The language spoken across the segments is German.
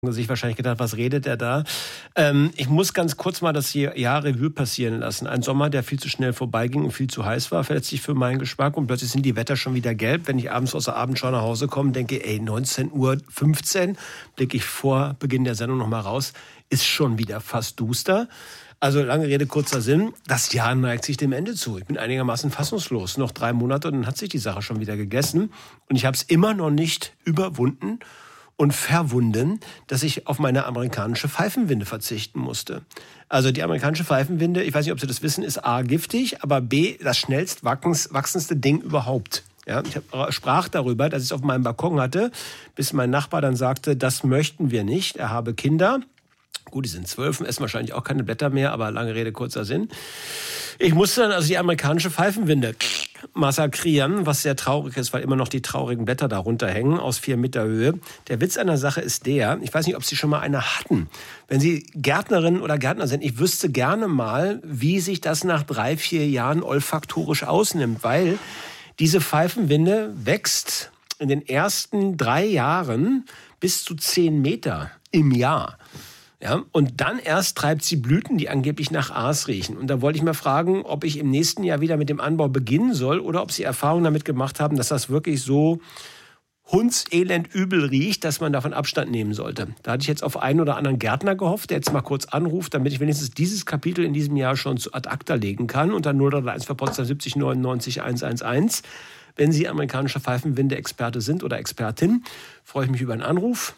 sich wahrscheinlich gedacht, was redet er da? Ich muss ganz kurz mal das Jahr Revue passieren lassen. Ein Sommer, der viel zu schnell vorbeiging und viel zu heiß war, letztlich für meinen Geschmack. Und plötzlich sind die Wetter schon wieder gelb. Wenn ich abends aus der Abendschau nach Hause komme, denke, 19:15 Uhr, blicke ich vor Beginn der Sendung noch mal raus, ist schon wieder fast duster. Also lange Rede, kurzer Sinn. Das Jahr neigt sich dem Ende zu. Ich bin einigermaßen fassungslos. Noch 3 Monate und dann hat sich die Sache schon wieder gegessen. Und ich habe es immer noch nicht überwunden und verwunden, dass ich auf meine amerikanische Pfeifenwinde verzichten musste. Also die amerikanische Pfeifenwinde, ich weiß nicht, ob Sie das wissen, ist A, giftig, aber B, das schnellst wachsendste Ding überhaupt. Ja, ich sprach darüber, dass ich es auf meinem Balkon hatte, bis mein Nachbar dann sagte, das möchten wir nicht, er habe Kinder. Gut, die sind 12, essen wahrscheinlich auch keine Blätter mehr, aber lange Rede, kurzer Sinn. Ich musste dann also die amerikanische Pfeifenwinde massakrieren, was sehr traurig ist, weil immer noch die traurigen Blätter darunter hängen, aus 4 Meter Höhe. Der Witz an der Sache ist der, ich weiß nicht, ob Sie schon mal eine hatten. Wenn Sie Gärtnerin oder Gärtner sind, ich wüsste gerne mal, wie sich das nach 3, 4 Jahren olfaktorisch ausnimmt, weil diese Pfeifenwinde wächst in den ersten 3 Jahren bis zu 10 Meter im Jahr. Ja, und dann erst treibt sie Blüten, die angeblich nach Aas riechen. Und da wollte ich mal fragen, ob ich im nächsten Jahr wieder mit dem Anbau beginnen soll oder ob Sie Erfahrungen damit gemacht haben, dass das wirklich so hundselend übel riecht, dass man davon Abstand nehmen sollte. Da hatte ich jetzt auf einen oder anderen Gärtner gehofft, der jetzt mal kurz anruft, damit ich wenigstens dieses Kapitel in diesem Jahr schon zu ad acta legen kann. Unter 031 für Potsdam 70 99 111. Wenn Sie amerikanischer Pfeifenwinde-Experte sind oder Expertin, freue ich mich über einen Anruf.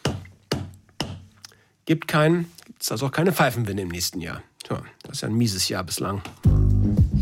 Gibt es also auch keine Pfeifenwinde im nächsten Jahr. Tja, das ist ja ein mieses Jahr bislang.